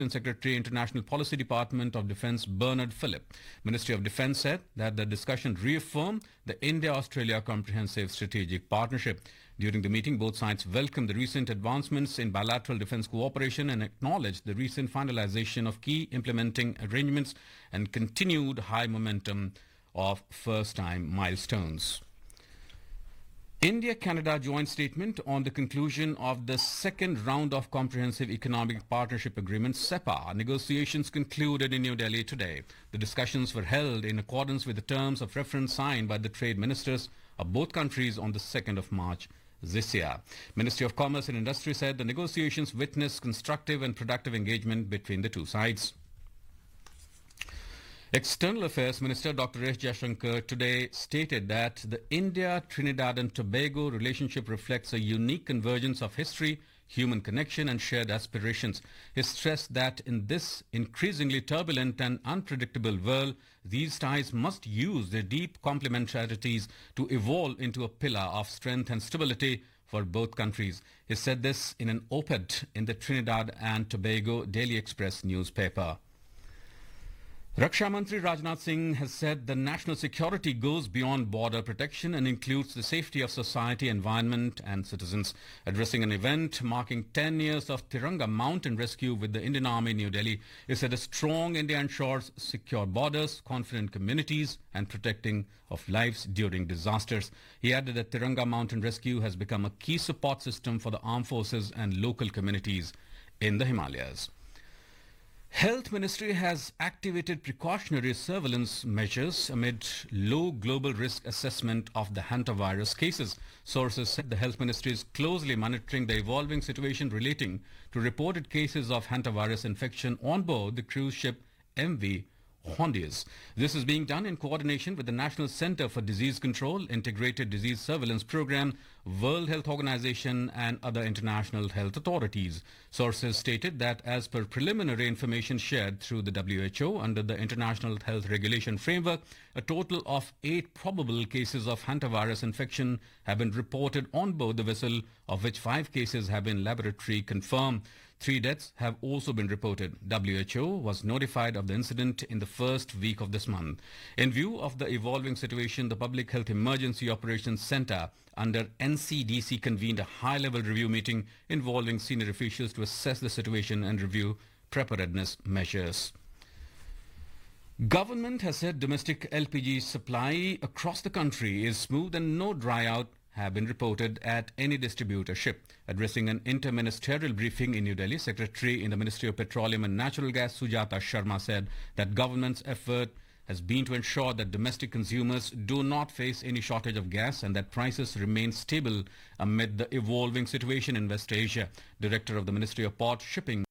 Secretary, International Policy Department of Defence, Bernard Phillip. Ministry of Defence said that the discussion reaffirmed the India-Australia Comprehensive Strategic Partnership. During the meeting, both sides welcomed the recent advancements in bilateral defence cooperation and acknowledged the recent finalisation of key implementing arrangements and continued high momentum of first-time milestones. India-Canada joint statement on the conclusion of the second round of Comprehensive Economic Partnership Agreement, CEPA, negotiations concluded in New Delhi today. The discussions were held in accordance with the terms of reference signed by the trade ministers of both countries on the 2nd of March this year. Ministry of Commerce and Industry said the negotiations witnessed constructive and productive engagement between the two sides. External Affairs Minister Dr. S. Jaishankar today stated that the India-Trinidad and Tobago relationship reflects a unique convergence of history, human connection and shared aspirations. He stressed that in this increasingly turbulent and unpredictable world, these ties must use their deep complementarities to evolve into a pillar of strength and stability for both countries. He said this in an op-ed in the Trinidad and Tobago Daily Express newspaper. Raksha Mantri Rajnath Singh has said the national security goes beyond border protection and includes the safety of society, environment and citizens. Addressing an event marking 10 years of Tiranga Mountain Rescue with the Indian Army in New Delhi, he said a strong India ensures secure borders, confident communities and protecting of lives during disasters. He added that Tiranga Mountain Rescue has become a key support system for the armed forces and local communities in the Himalayas. Health Ministry has activated precautionary surveillance measures amid low global risk assessment of the hantavirus cases. Sources said the Health Ministry is closely monitoring the evolving situation relating to reported cases of hantavirus infection on board the cruise ship MV Hondius. This is being done in coordination with the National Center for Disease Control, Integrated Disease Surveillance Program, World Health Organization and other international health authorities. Sources stated that as per preliminary information shared through the WHO under the International Health Regulation Framework, a total of 8 probable cases of hantavirus infection have been reported on board the vessel, of which 5 cases have been laboratory confirmed. 3 deaths have also been reported. WHO was notified of the incident in the first week of this month. In view of the evolving situation, the Public Health Emergency Operations Center under NCDC convened a high-level review meeting involving senior officials to assess the situation and review preparedness measures. Government has said domestic LPG supply across the country is smooth and no dry out have been reported at any distributorship. Addressing an inter-ministerial briefing in New Delhi, Secretary in the Ministry of Petroleum and Natural Gas Sujata Sharma said that government's effort has been to ensure that domestic consumers do not face any shortage of gas and that prices remain stable amid the evolving situation in West Asia. Director of the Ministry of Port Shipping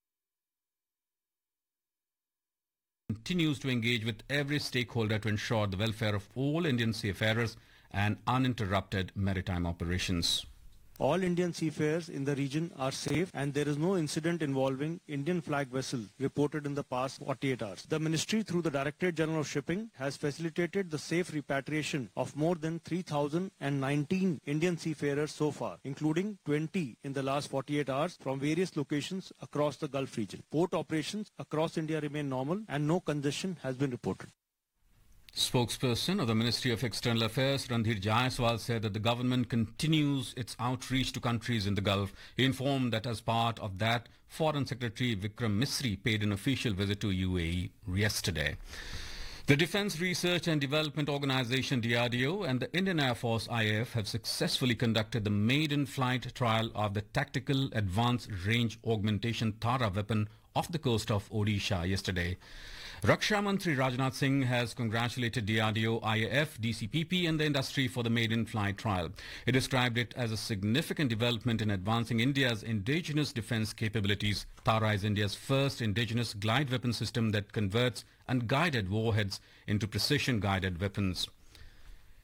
continues to engage with every stakeholder to ensure the welfare of all Indian seafarers and uninterrupted maritime operations. All Indian seafarers in the region are safe and there is no incident involving Indian flag vessel reported in the past 48 hours. The Ministry through the Directorate General of Shipping has facilitated the safe repatriation of more than 3,019 Indian seafarers so far, including 20 in the last 48 hours from various locations across the Gulf region. Port operations across India remain normal and no congestion has been reported. Spokesperson of the Ministry of External Affairs, Randhir Jaiswal, said that the government continues its outreach to countries in the Gulf. He informed that as part of that, Foreign Secretary Vikram Misri paid an official visit to UAE yesterday. The Defence Research and Development Organisation DRDO and the Indian Air Force IAF have successfully conducted the maiden flight trial of the Tactical Advanced Range Augmentation Tara weapon off the coast of Odisha yesterday. Raksha Mantri Rajnath Singh has congratulated DRDO, IAF, DCPP and the industry for the maiden flight trial. He described it as a significant development in advancing India's indigenous defence capabilities. Tara is India's first indigenous glide weapon system that converts unguided warheads into precision-guided weapons.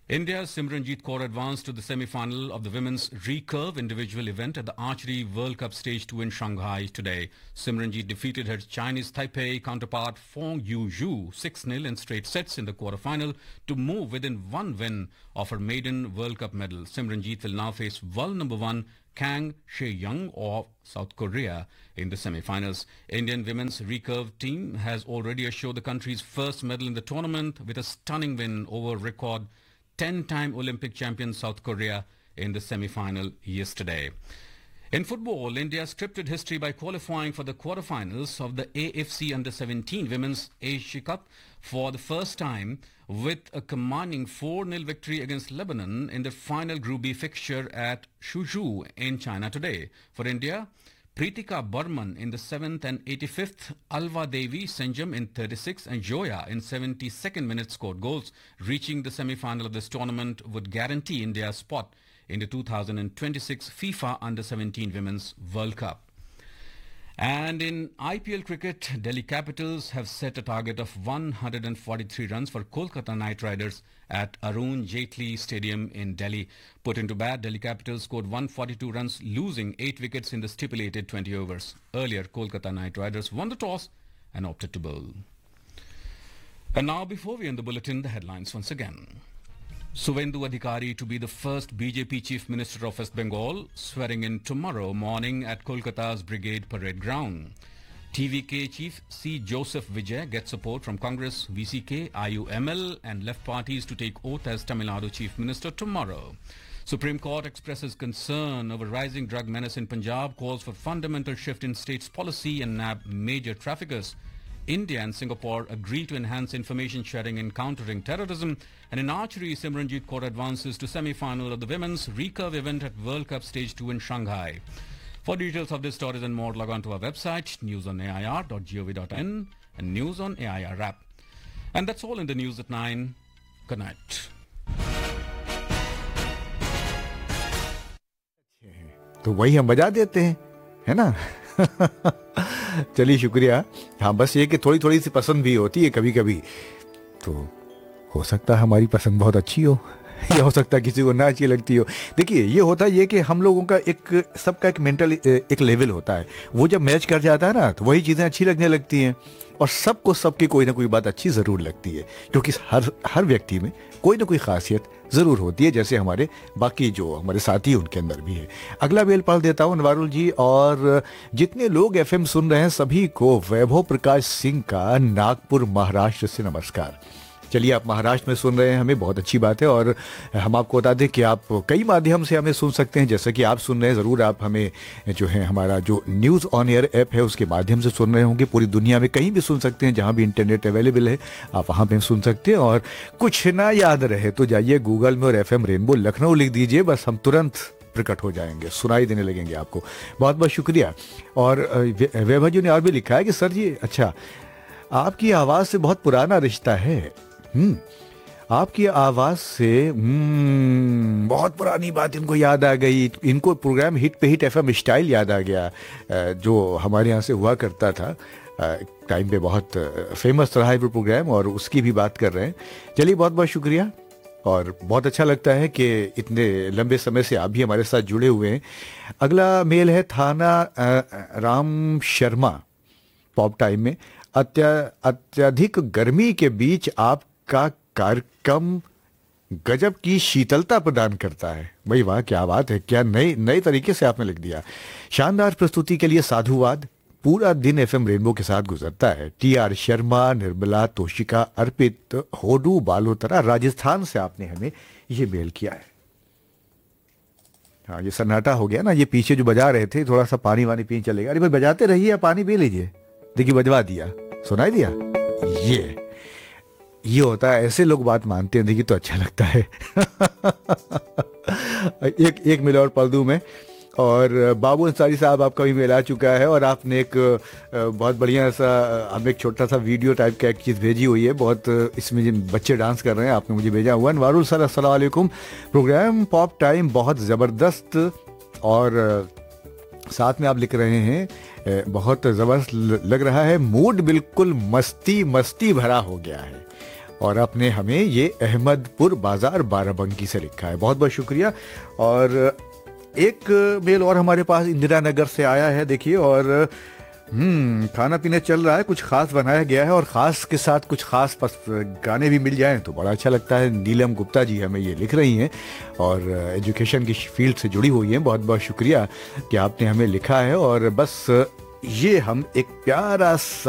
India's Simranjeet Kaur advanced to the semi-final of the women's recurve individual event at the Archery World Cup Stage 2 in Shanghai today. Simranjeet defeated her Chinese Taipei counterpart Fong Yuzhu 6-0 in straight sets in the quarterfinal to move within one win of her maiden World Cup medal. Simranjeet will now face world number 1 Kang She-young of South Korea in the semi-finals. Indian women's recurve team has already assured the country's first medal in the tournament with a stunning win over record 10-time Olympic champion South Korea in the semi-final yesterday. In football, India scripted history by qualifying for the quarterfinals of the AFC Under-17 Women's Asia Cup for the first time with a commanding 4-0 victory against Lebanon in the final Group B fixture at Suzhou in China today. For India, Preetika Burman in the 7th and 85th, Alva Devi Senjam in 36th and Joya in 72nd minute scored goals. Reaching the semi-final of this tournament would guarantee India's spot in the 2026 FIFA Under-17 Women's World Cup. And in IPL cricket, Delhi Capitals have set a target of 143 runs for Kolkata Knight Riders at Arun Jaitley Stadium in Delhi. Put into bat, Delhi Capitals scored 142 runs, losing 8 wickets in the stipulated 20 overs. Earlier, Kolkata Knight Riders won the toss and opted to bowl. And now, before we end the bulletin, the headlines once again. Suvendu Adhikari to be the first BJP Chief Minister of West Bengal, swearing in tomorrow morning at Kolkata's Brigade Parade Ground. TVK Chief C. Joseph Vijay gets support from Congress, VCK, IUML and left parties to take oath as Tamil Nadu Chief Minister tomorrow. Supreme Court expresses concern over rising drug menace in Punjab, calls for fundamental shift in state's policy and nab major traffickers. India and Singapore agree to enhance information sharing in countering terrorism. And in archery, Simranjeet Kaur advances to semi-final of the women's recurve event at World Cup Stage 2 in Shanghai. For details of this stories and more, log on to our website, newsonair.gov.in and News on AIR app. And that's all in the news at 9. Good night. तो वही हम बजा देते हैं, है ना? चलिए शुक्रिया. हाँ, बस ये कि थोड़ी थोड़ी सी पसंद भी होती है कभी कभी, तो हो सकता है हमारी पसंद बहुत अच्छी हो या हो सकता है किसी को ना अच्छी लगती हो. देखिए, ये होता है ये कि हम लोगों का एक सबका एक मेंटल एक लेवल होता है. वो जब मैच कर जाता है ना, तो वही चीज़ें अच्छी लगने लगती हैं और सबको सबकी कोई ना कोई बात अच्छी ज़रूर लगती है, क्योंकि हर व्यक्ति में कोई ना कोई खासियत ज़रूर होती है, जैसे हमारे बाकी जो हमारे साथी उनके अंदर भी है. अगला मेल पढ़ देता हूँ अनवारुल जी. और जितने लोग एफएम सुन रहे हैं सभी को वैभव प्रकाश सिंह का नागपुर महाराष्ट्र से नमस्कार. चलिए, आप महाराष्ट्र में सुन रहे हैं, हमें बहुत अच्छी बात है. और हम आपको बता दें कि आप कई माध्यम से हमें सुन सकते हैं. जैसे कि आप सुन रहे हैं, ज़रूर आप हमें जो है हमारा जो न्यूज़ ऑन एयर ऐप है उसके माध्यम से सुन रहे होंगे. पूरी दुनिया में कहीं भी सुन सकते हैं, जहां भी इंटरनेट अवेलेबल है आप वहां पे सुन सकते हैं. और कुछ ना याद रहे तो जाइए गूगल में और एफएम रेनबो लखनऊ लिख दीजिए, बस हम तुरंत प्रकट हो जाएंगे, सुनाई देने लगेंगे आपको. बहुत बहुत शुक्रिया. और वैभव जी ने और भी लिखा है कि सर जी, अच्छा, आपकी आवाज़ से बहुत पुराना रिश्ता है. आपकी आवाज से बहुत पुरानी बात इनको याद आ गई. इनको प्रोग्राम हिट पे हिट एफएम स्टाइल याद आ गया, जो हमारे यहाँ से हुआ करता था टाइम पे. बहुत फेमस रहा है वो प्रोग्राम और उसकी भी बात कर रहे हैं. चलिए, बहुत बहुत शुक्रिया. और बहुत अच्छा लगता है कि इतने लंबे समय से आप भी हमारे साथ जुड़े हुए हैं. अगला मेल है थाना राम शर्मा. पॉप टाइम में अत्यधिक गर्मी के बीच आप का कार्यक्रम गजब की शीतलता प्रदान करता है. भाई वाह, क्या बात है, क्या नए तरीके से आपने लिख दिया. शानदार प्रस्तुति के लिए साधुवाद. पूरा दिन एफएम रेनबो के साथ गुजरता है. टीआर शर्मा, निर्मला, तोशिका, अर्पित, होडू बालोतरा, राजस्थान से आपने हमें ये मेल किया है. हाँ, ये सन्नाटा हो गया ना, ये पीछे जो बजा रहे थे, थोड़ा सा पानी वानी पी चलेगा. अरे भाई, बजाते रहिए या पानी पी लीजिए. देखिए, बजवा दिया, सुनाई दिया. ये होता है, ऐसे लोग बात मानते हैं. देखिए, तो अच्छा लगता है. एक मेल और पढ़ दूं मैं. और बाबू अंसारी साहब, आपका भी मेल आ चुका है और आपने एक बहुत बढ़िया सा हमें एक छोटा सा वीडियो टाइप का एक चीज़ भेजी हुई है. बहुत इसमें जिन बच्चे डांस कर रहे हैं, आपने मुझे भेजा हुआ. अनवारुल सर, अस्सलाम वालेकुम. प्रोग्राम पॉप टाइम बहुत ज़बरदस्त. और साथ में आप लिख रहे हैं बहुत ज़बरदस्त लग रहा है. मूड बिल्कुल मस्ती भरा हो गया है. और आपने हमें ये अहमदपुर बाजार बाराबंकी से लिखा है, बहुत बहुत शुक्रिया। और एक मेल और हमारे पास इंदिरा नगर से आया है, देखिए। और खाना पीना चल रहा है, कुछ खास बनाया गया है और खास के साथ कुछ खास गाने भी मिल जाएं तो बड़ा अच्छा लगता है। नीलम गुप्ता जी हमें ये लिख रही हैं और एजुकेशन की फील्ड से जुड़ी हुई हैं। बहुत बहुत शुक्रिया कि आपने हमें लिखा है। और बस ये हम एक प्यारा सा